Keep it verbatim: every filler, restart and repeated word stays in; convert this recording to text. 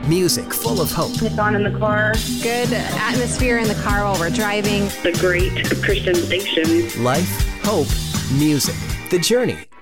Music full of hope. It's on in the car. Good atmosphere in the car while we're driving. The great Christian station. Life, hope, music. The Journey